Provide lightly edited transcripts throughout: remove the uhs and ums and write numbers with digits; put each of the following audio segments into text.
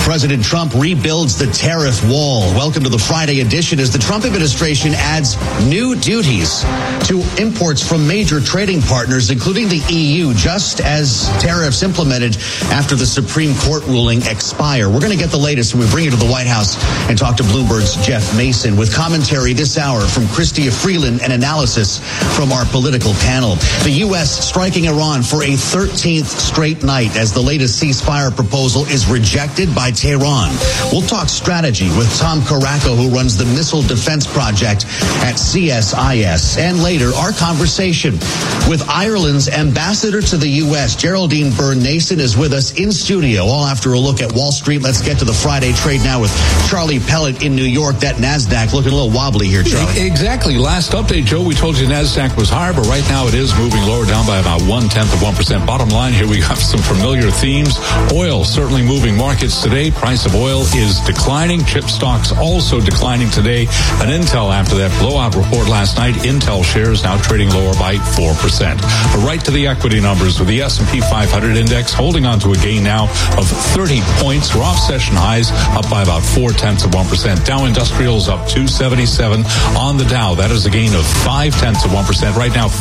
President Trump rebuilds the tariff wall. Welcome to the Friday edition as the Trump administration adds new duties to imports from major trading partners, including the EU, just as tariffs implemented after the Supreme Court ruling expire. We're going to get the latest when we bring you to the White House and talk to Bloomberg's Jeff Mason with commentary this hour from Chrystia Freeland and analysis from our political panel. The U.S. striking Iran for a 13th straight night as the latest ceasefire proposal is rejected by Tehran. We'll talk strategy with Tom Caraco, who runs the Missile Defense Project at CSIS. And later, our conversation with Ireland's ambassador to the U.S., Geraldine Byrne-Nason, is with us in studio, all after a look at Wall Street. Let's get to the Friday trade now with Charlie Pellet in New York. That NASDAQ looking a little wobbly here, Charlie. Exactly. Last update, Joe, we told you NASDAQ was higher, but right now it is moving lower, down by about 0.1%. Bottom line here, we have some familiar themes. Oil certainly moving markets today. Price of oil is declining. Chip stocks also declining today. And Intel, after that blowout report last night, Intel shares now trading lower by 4%. But right to the equity numbers with the S&P 500 index holding on to a gain now of 30 points. We're off session highs, up by about 0.4%. Dow Industrials up 277 on the Dow. That is a gain of 0.5%. Right now,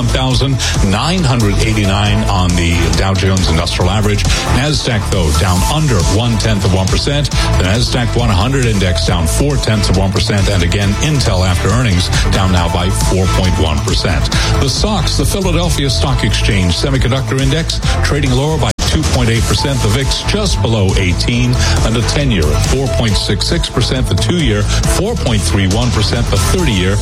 51,989 on the Dow Jones Industrial Average. NASDAQ, though, down under 0.1%. The NASDAQ 100 index down 0.4%. And again, Intel after earnings down now by 4.1%. The SOX, the Philadelphia Stock Exchange Semiconductor Index, trading lower by 2.8%. The VIX just below 18, and the 10-year at 4.66%. The 2-year 4.31%. The 30-year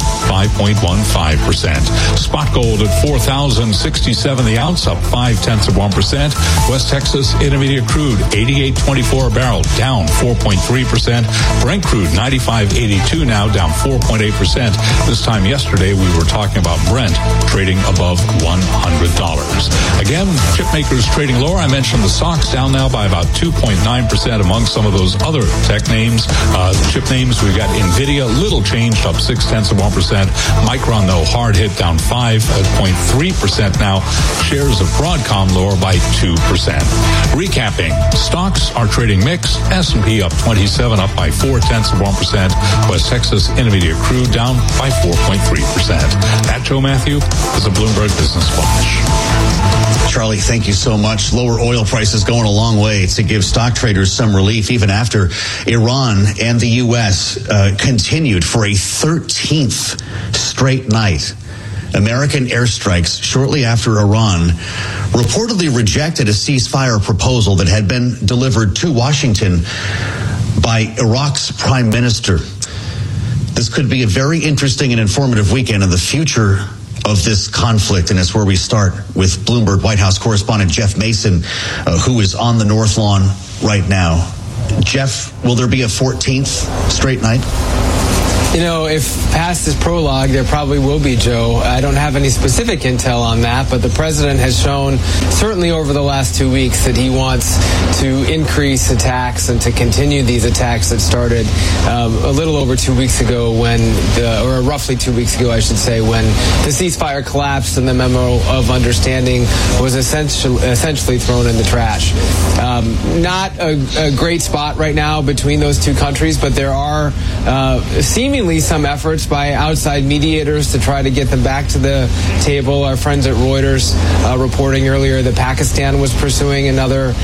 5.15%. Spot gold at $4,067 the ounce, up 0.5%. West Texas Intermediate crude 88.24 a barrel, down 4.3%. Brent crude 95.82 now, down 4.8%. This time yesterday we were talking about Brent trading above $100. Again, chip makers trading lower. I mentioned the stocks down now by about 2.9% among some of those other tech names. Chip names, we've got NVIDIA, little changed, up 0.6%. Micron, though, hard hit, down 5.3% now. Shares of Broadcom lower by 2%. Recapping, stocks are trading mixed. S&P up 27, up by 0.4%. West Texas Intermediate crude down by 4.3%. That, Joe Matthew, is a Bloomberg Business Flash. Charlie, thank you so much. Lower oil prices going a long way to give stock traders some relief, even after Iran and the U.S. continued for a 13th straight night. American airstrikes shortly after Iran reportedly rejected a ceasefire proposal that had been delivered to Washington by Iraq's prime minister. This could be a very interesting and informative weekend in the future of this conflict, and it's where we start with Bloomberg White House correspondent Jeff Mason, who is on the North Lawn right now. Jeff, will there be a 14th straight night? You know, if past is prologue, there probably will be, Joe. I don't have any specific intel on that, but the president has shown, certainly over the last 2 weeks, that he wants to increase attacks and to continue these attacks that started a little over 2 weeks ago or roughly 2 weeks ago, I should say, when the ceasefire collapsed and the memo of understanding was essentially thrown in the trash. Not a great spot right now between those two countries, but there are seemingly some efforts by outside mediators to try to get them back to the table. Our friends at Reuters reporting earlier that Pakistan was pursuing another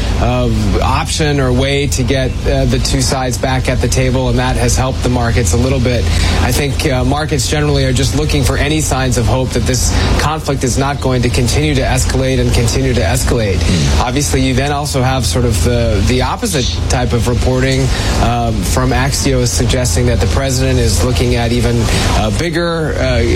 option or way to get the two sides back at the table, and that has helped the markets a little bit. I think markets generally are just looking for any signs of hope that this conflict is not going to continue to escalate and continue to escalate. Obviously, you then also have sort of the opposite type of reporting from Axios suggesting that the president is looking at even a bigger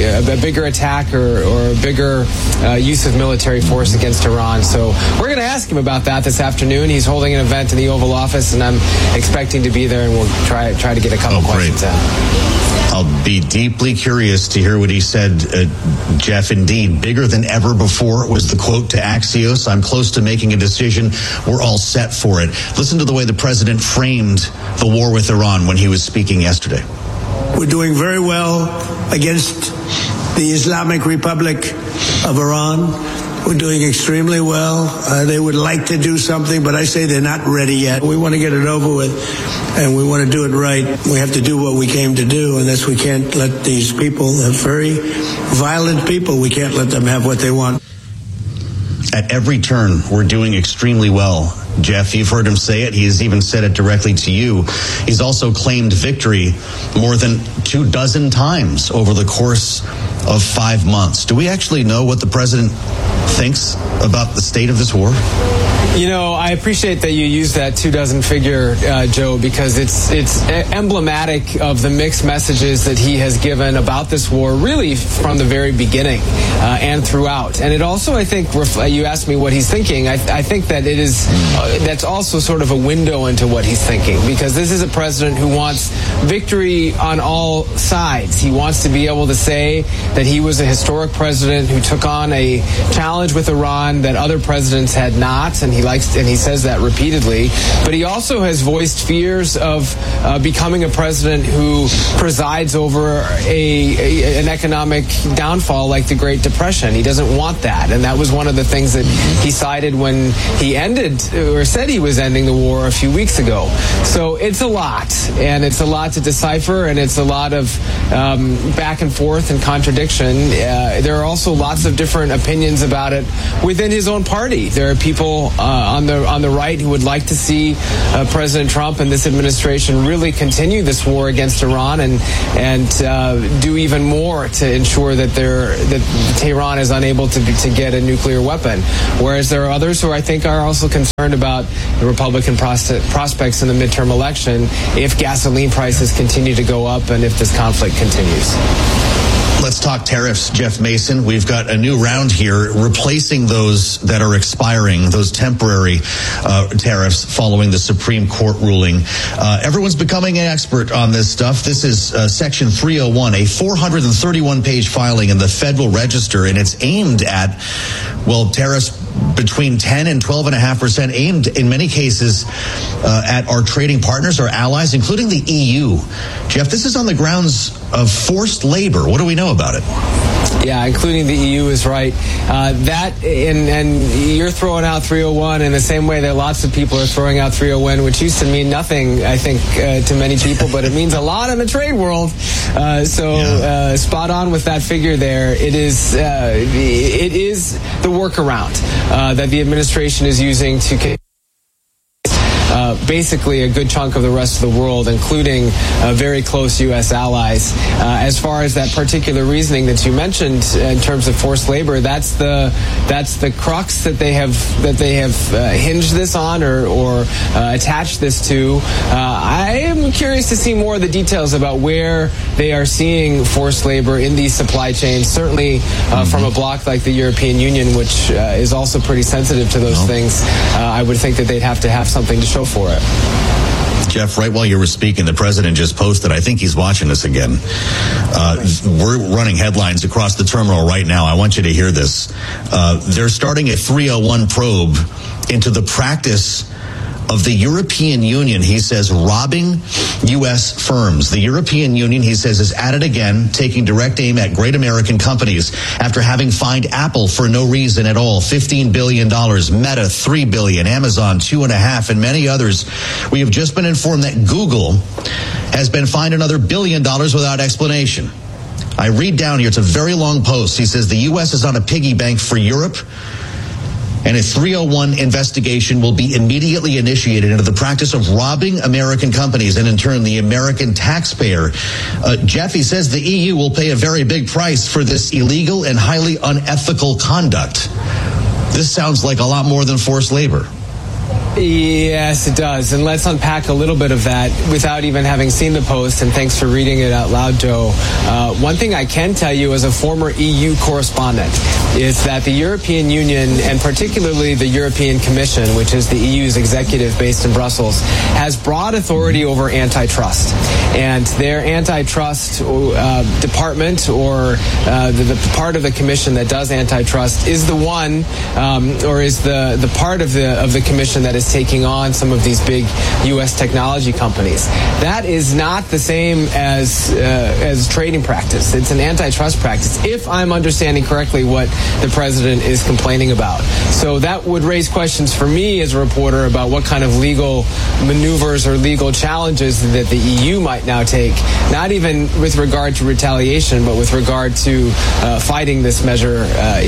attack or a bigger use of military force against Iran. So we're going to ask him about that this afternoon. He's holding an event in the Oval Office, and I'm expecting to be there, and we'll try to get a couple questions in. I'll be deeply curious to hear what he said, Jeff. Indeed, bigger than ever before was the quote to Axios. I'm close to making a decision. We're all set for it. Listen to the way the president framed the war with Iran when he was speaking yesterday. We're doing very well against the Islamic Republic of Iran. We're doing extremely well. They would like to do something, but I say they're not ready yet. We want to get it over with, and we want to do it right. We have to do what we came to do, and that's we can't let these people, very violent people, we can't let them have what they want. At every turn, we're doing extremely well. Jeff, you've heard him say it. He's even said it directly to you. He's also claimed victory more than 24 times over the course of 5 months. Do we actually know what the president thinks about the state of this war? You know, I appreciate that you use that 24 figure, Joe, because it's emblematic of the mixed messages that he has given about this war, really from the very beginning and throughout. And it also, I think, you asked me what he's thinking. I think that it is that's also sort of a window into what he's thinking, because this is a president who wants victory on all sides. He wants to be able to say that he was a historic president who took on a challenge with Iran that other presidents had not, and he says that repeatedly. But he also has voiced fears of becoming a president who presides over an economic downfall like the Great Depression. He doesn't want that, and that was one of the things that he cited when he ended or said he was ending the war a few weeks ago. So it's a lot, and it's a lot to decipher, and it's a lot of back and forth and contradiction. There are also lots of different opinions about it within his own party. There are people on the right who would like to see President Trump and this administration really continue this war against Iran and do even more to ensure that Tehran is unable to get a nuclear weapon. Whereas there are others who I think are also concerned about the Republican prospects in the midterm election if gasoline prices continue to go up and if this conflict continues. Let's talk tariffs, Jeff Mason. We've got a new round here replacing those that are expiring, those temporary tariffs following the Supreme Court ruling. Everyone's becoming an expert on this stuff. This is Section 301, a 431-page filing in the Federal Register, and it's aimed at, well, tariffs between 10 and 12.5%, aimed in many cases at our trading partners, our allies, including the EU. Jeff, this is on the grounds of forced labor. What do we know about it? Yeah, including the EU is right. And you're throwing out 301 in the same way that lots of people are throwing out 301, which used to mean nothing, I think, to many people, but it means a lot in the trade world. Spot on with that figure there. It is the workaround that the administration is using to basically a good chunk of the rest of the world, including very close U.S. allies. As far as that particular reasoning that you mentioned in terms of forced labor, that's the crux that they have hinged this on or attached this to. I am curious to see more of the details about where they are seeing forced labor in these supply chains. Certainly from a bloc like the European Union, which is also pretty sensitive to those things. I would think that they'd have to have something to show for it. Jeff, right while you were speaking, the president just posted, I think he's watching us again. We're running headlines across the terminal right now. I want you to hear this. They're starting a 301 probe into the practice of the European Union, he says, robbing U.S. firms. The European Union, he says, is at it again, taking direct aim at great American companies after having fined Apple for no reason at all. $15 billion, Meta, $3 billion, Amazon, $2.5 billion, and many others. We have just been informed that Google has been fined another $1 billion without explanation. I read down here, it's a very long post. He says the U.S. is on a piggy bank for Europe, and a 301 investigation will be immediately initiated into the practice of robbing American companies and, in turn, the American taxpayer. Jeff, he says the EU will pay a very big price for this illegal and highly unethical conduct. This sounds like a lot more than forced labor. Yes, it does. And let's unpack a little bit of that without even having seen the post. And thanks for reading it out loud, Joe. One thing I can tell you as a former EU correspondent is that the European Union, and particularly the European Commission, which is the EU's executive based in Brussels, has broad authority over antitrust. And their antitrust department, or the part of the Commission that does antitrust, is the one, or is the part of the Commission that is is taking on some of these big U.S. technology companies. That is not the same as trading practice. It's an antitrust practice, if I'm understanding correctly what the president is complaining about. So that would raise questions for me as a reporter about what kind of legal maneuvers or legal challenges that the EU might now take, not even with regard to retaliation, but with regard to fighting this measure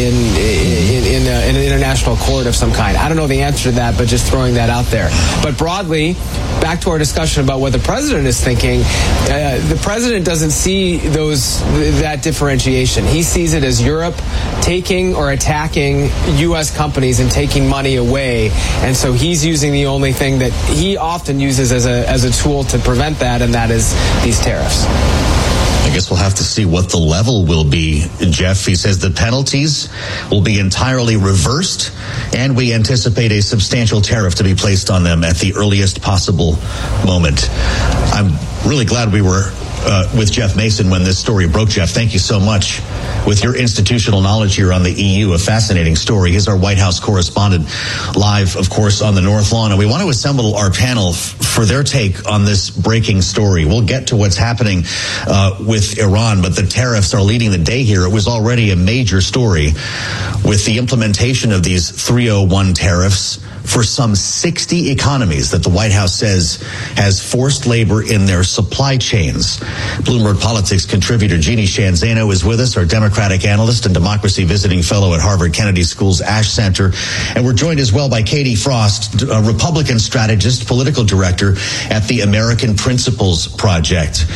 in an international court of some kind. I don't know the answer to that, but just throwing that out there. But broadly, back to our discussion about what the president is thinking, the president doesn't see that differentiation. He sees it as Europe taking or attacking U.S. companies and taking money away, and so he's using the only thing that he often uses as a tool to prevent that, and that is these tariffs. I guess we'll have to see what the level will be, Jeff. He says the penalties will be entirely reversed, and we anticipate a substantial tariff to be placed on them at the earliest possible moment. I'm really glad we were with Jeff Mason when this story broke. Jeff, thank you so much. With your institutional knowledge here on the EU, a fascinating story. He's our White House correspondent, live, of course, on the North Lawn. And we want to assemble our panel for their take on this breaking story. We'll get to what's happening with Iran, but the tariffs are leading the day here. It was already a major story with the implementation of these 301 tariffs for some 60 economies that the White House says has forced labor in their supply chains. Bloomberg Politics contributor Jeannie Sheehan Zaino is with us, our Democratic analyst and democracy visiting fellow at Harvard Kennedy School's Ash Center. And we're joined as well by Katie Frost, a Republican strategist, political director at the American Principles Project.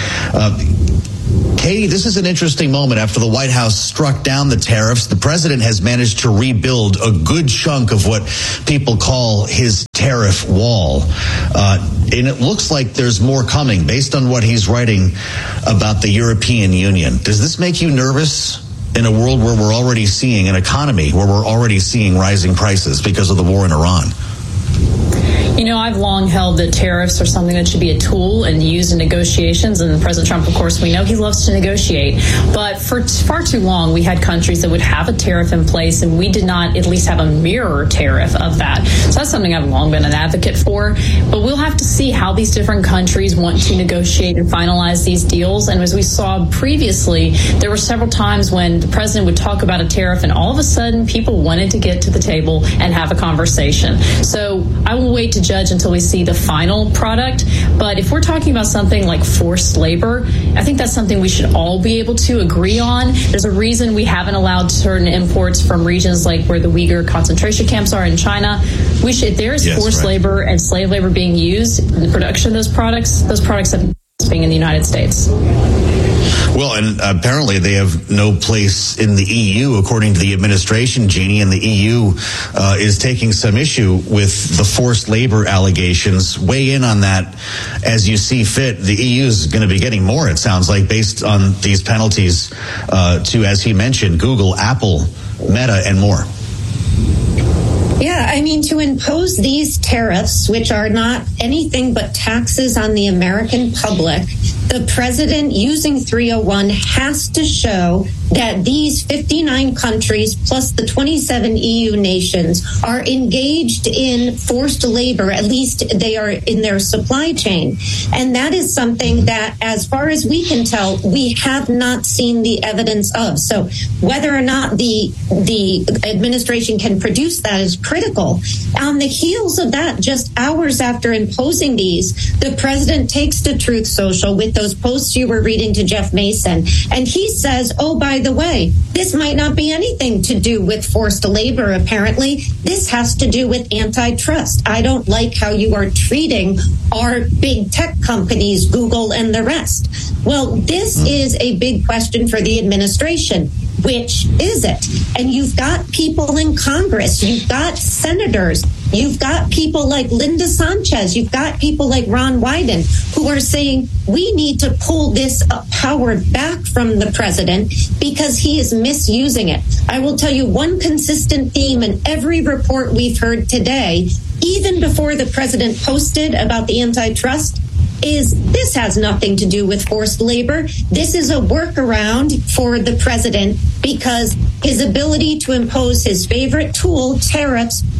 Katie, this is an interesting moment. After the White House struck down the tariffs, the president has managed to rebuild a good chunk of what people call his tariff wall. And it looks like there's more coming based on what he's writing about the European Union. Does this make you nervous in a world where we're already seeing an economy, where we're already seeing rising prices because of the war in Iran? You know, I've long held that tariffs are something that should be a tool and used in negotiations. And President Trump, of course, we know he loves to negotiate. But for far too long, we had countries that would have a tariff in place, and we did not at least have a mirror tariff of that. So that's something I've long been an advocate for. But we'll have to see how these different countries want to negotiate and finalize these deals. And as we saw previously, there were several times when the president would talk about a tariff, and all of a sudden people wanted to get to the table and have a conversation. So I will wait to judge until we see the final product. But if we're talking about something like forced labor, I think that's something we should all be able to agree on. There's a reason we haven't allowed certain imports from regions like where the Uyghur concentration camps are in China. If there is forced labor and slave labor being used in the production of those products have being in the United States. Well, and apparently they have no place in the EU, according to the administration, Jeannie, and the EU is taking some issue with the forced labor allegations. Weigh in on that as you see fit. The EU is going to be getting more, it sounds like, based on these penalties to, as he mentioned, Google, Apple, Meta, and more. Yeah, I mean, to impose these tariffs, which are not anything but taxes on the American public, the president, using 301, has to show that these 59 countries plus the 27 EU nations are engaged in forced labor, at least they are in their supply chain. And that is something that, as far as we can tell, we have not seen the evidence of. So whether or not the administration can produce that is critical. On the heels of that, just hours after imposing these, the president takes to Truth Social with those posts you were reading to Jeff Mason, and he says, oh, by the way, this might not be anything to do with forced labor, apparently. This has to do with antitrust. I don't like how you are treating our big tech companies, Google and the rest. Well, this is a big question for the administration. Which is it? And you've got people in Congress, you've got senators, you've got people like Linda Sanchez, you've got people like Ron Wyden who are saying we need to pull this power back from the president because he is misusing it. I will tell you one consistent theme in every report we've heard today, even before the president posted about the antitrust, is this has nothing to do with forced labor. This is a workaround for the president because his ability to impose his favorite tool, tariffs,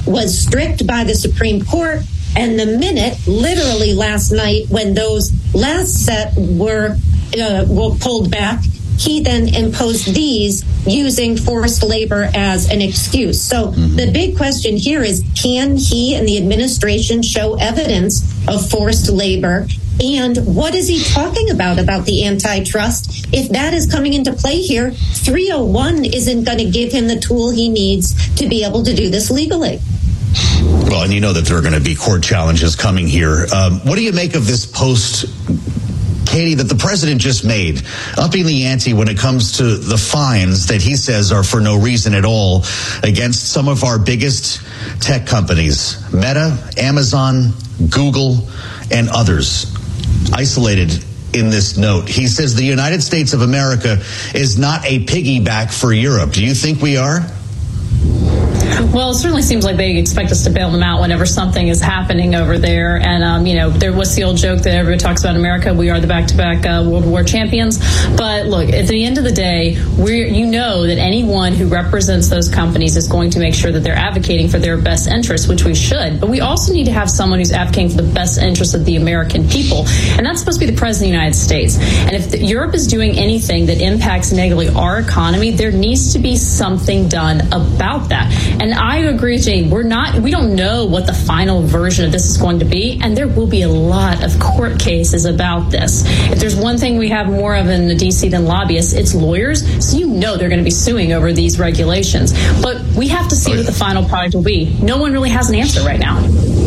was stripped by the Supreme Court. And the minute, literally last night, when those last set were pulled back, he then imposed these using forced labor as an excuse. So the big question here is, can he and the administration show evidence of forced labor? And what is he talking about the antitrust? If that is coming into play here, 301 isn't going to give him the tool he needs to be able to do this legally. Well, and you know that there are going to be court challenges coming here. What do you make of this post, Katie, that the president just made, upping the ante when it comes to the fines that he says are for no reason at all against some of our biggest tech companies, Meta, Amazon, Google, and others? Isolated in this note, he says the United States of America is not a piggyback for Europe. Do you think we are? Well, it certainly seems like they expect us to bail them out whenever something is happening over there. And, there was the old joke that everybody talks about in America, we are the back-to-back World War champions. But look, at the end of the day, that anyone who represents those companies is going to make sure that they're advocating for their best interests, which we should. But we also need to have someone who's advocating for the best interests of the American people. And that's supposed to be the President of the United States. And if Europe is doing anything that impacts negatively our economy, there needs to be something done about that. And I agree with Jane. We don't know what the final version of this is going to be, and there will be a lot of court cases about this. If there's one thing we have more of in the D.C. than lobbyists, it's lawyers. So they're going to be suing over these regulations. But we have to see what the final product will be. No one really has an answer right now.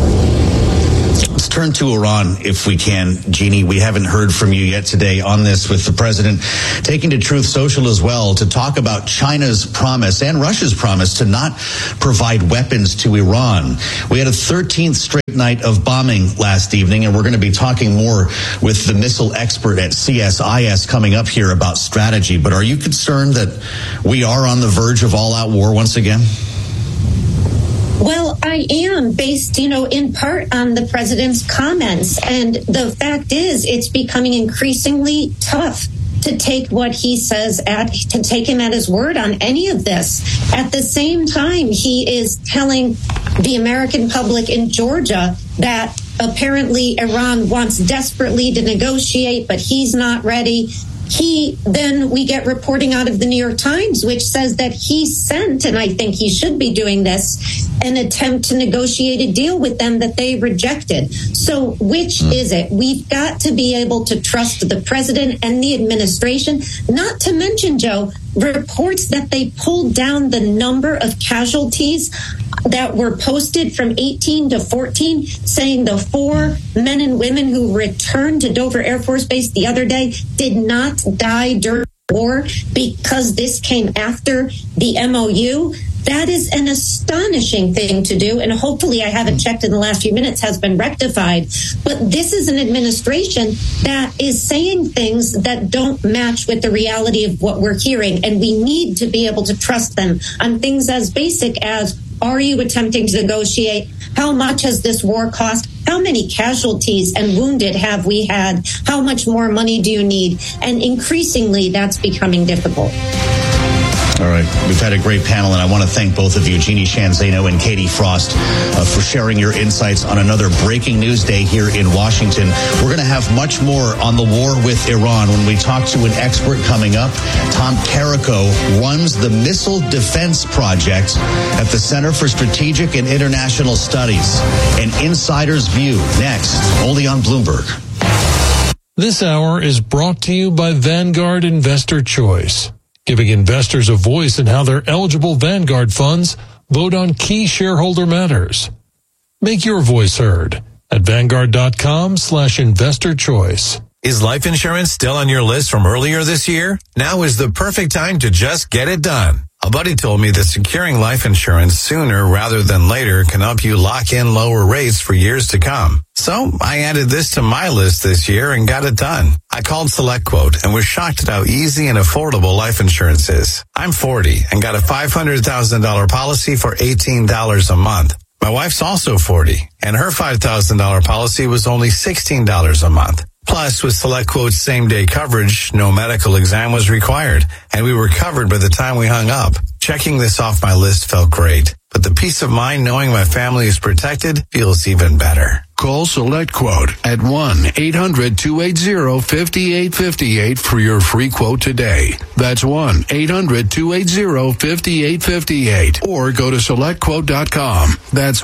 Let's turn to Iran if we can. Jeannie, we haven't heard from you yet today on this, with the president taking to Truth Social as well to talk about China's promise and Russia's promise to not provide weapons to Iran. We had a 13th straight night of bombing last evening, and we're going to be talking more with the missile expert at CSIS coming up here about strategy. But are you concerned that we are on the verge of all-out war once again? Well, I am, based, in part on the president's comments. And the fact is, it's becoming increasingly tough to take what he says to take him at his word on any of this. At the same time, he is telling the American public in Georgia that apparently Iran wants desperately to negotiate, but he's not ready. Then we get reporting out of the New York Times, which says that he sent, and I think he should be doing this, an attempt to negotiate a deal with them that they rejected. So which is it? We've got to be able to trust the president and the administration, not to mention, Joe, reports that they pulled down the number of casualties that were posted from 18 to 14, saying the 4 men and women who returned to Dover Air Force Base the other day did not die during the war because this came after the MOU. That is an astonishing thing to do, and hopefully, I haven't checked in the last few minutes, has been rectified. But this is an administration that is saying things that don't match with the reality of what we're hearing, and we need to be able to trust them on things as basic as, are you attempting to negotiate? How much has this war cost? How many casualties and wounded have we had? How much more money do you need? And increasingly, that's becoming difficult. All right. We've had a great panel, and I want to thank both of you, Jeannie Sheehan Zaino and Katie Frost, for sharing your insights on another breaking news day here in Washington. We're going to have much more on the war with Iran when we talk to an expert coming up. Tom Carrico runs the Missile Defense Project at the Center for Strategic and International Studies. An insider's view next, only on Bloomberg. This hour is brought to you by Vanguard Investor Choice, giving investors a voice in how their eligible Vanguard funds vote on key shareholder matters. Make your voice heard at Vanguard.com/investor choice. Is life insurance still on your list from earlier this year? Now is the perfect time to just get it done. A buddy told me that securing life insurance sooner rather than later can help you lock in lower rates for years to come. So I added this to my list this year and got it done. I called SelectQuote and was shocked at how easy and affordable life insurance is. I'm 40 and got a $500,000 policy for $18 a month. My wife's also 40 and her $5,000 policy was only $16 a month. Plus, with SelectQuote's same-day coverage, no medical exam was required, and we were covered by the time we hung up. Checking this off my list felt great. But but the peace of mind knowing my family is protected feels even better. Call Select Quote at 1-800-280-5858 for your free quote today. That's 1-800-280-5858. Or go to SelectQuote.com. That's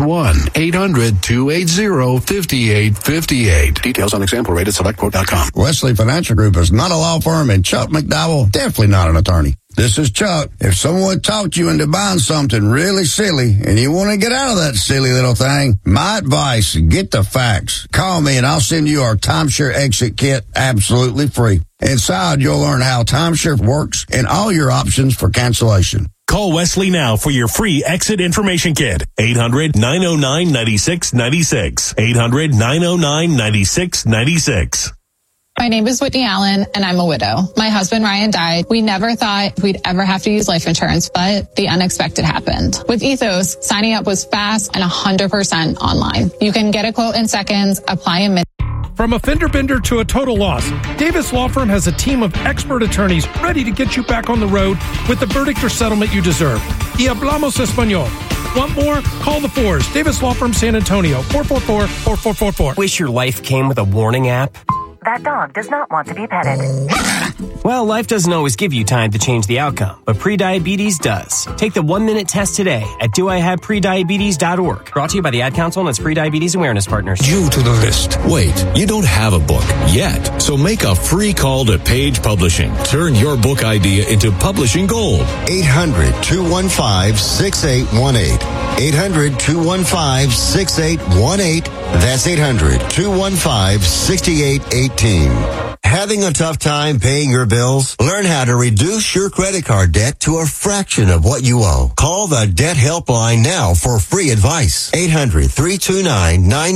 1-800-280-5858. Details on example rate at SelectQuote.com. Wesley Financial Group is not a law firm, and Chuck McDowell definitely not an attorney. This is Chuck. If someone talked you into buying something really silly and you want to get out of that silly little thing, my advice, get the facts. Call me and I'll send you our timeshare exit kit absolutely free. Inside, you'll learn how timeshare works and all your options for cancellation. Call Wesley now for your free exit information kit. 800-909-9696. 800-909-9696. My name is Whitney Allen, and I'm a widow. My husband, Ryan, died. We never thought we'd ever have to use life insurance, but the unexpected happened. With Ethos, signing up was fast and 100% online. You can get a quote in seconds, apply in minutes. From a fender bender to a total loss, Davis Law Firm has a team of expert attorneys ready to get you back on the road with the verdict or settlement you deserve. Y hablamos español. Want more? Call the Fours. Davis Law Firm, San Antonio, 444-4444. Wish your life came with a warning app? That dog does not want to be petted. Well, life doesn't always give you time to change the outcome, but prediabetes does. Take the 1-minute test today at doihaveprediabetes.org. Brought to you by the Ad Council and its Prediabetes Awareness Partners. You to the list. Wait, you don't have a book yet, so make a free call to Page Publishing. Turn your book idea into publishing gold. 800-215-6818. 800-215-6818. That's 800-215-6818. Having a tough time paying your bills? Learn how to reduce your credit card debt to a fraction of what you owe. Call the Debt Helpline now for free advice. 800-329-9